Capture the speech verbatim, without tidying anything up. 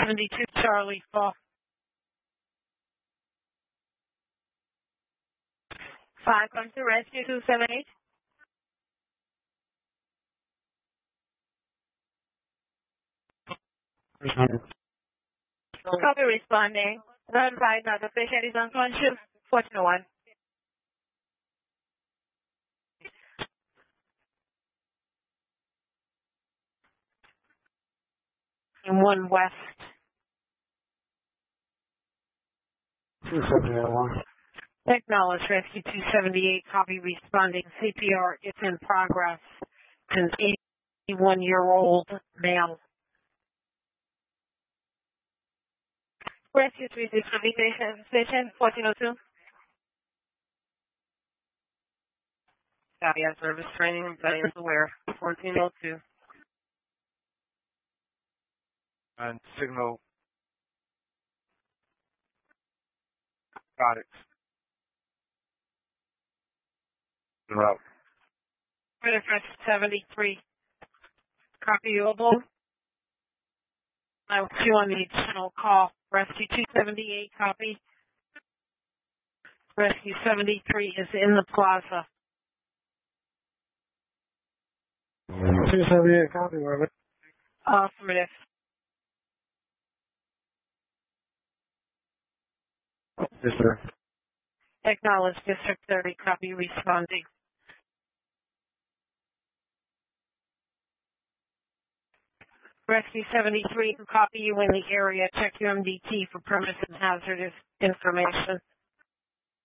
seventy-two Charlie Fall. Five, come to rescue two seven eight. Copy responding. Notified that the patient is unconscious. fourteen oh one. And one west. two seven eight one. Acknowledge rescue two seventy-eight. Copy responding. C P R is in progress. An eighty-one year old male. Rescue three six three patient, patient fourteen oh two. Copy on service training. That is aware. fourteen oh two. And signal. Got it. En route. Manifest seventy-three. Copy doable. I will queue on the additional call. Rescue two seventy-eight, copy. Rescue seventy-three is in the plaza. two seventy-eight, copy, Robert. Affirmative. Yes, sir. Acknowledge District thirty, copy responding. Rescue seventy-three, copy you in the area. Check your M D T for premise and hazardous information.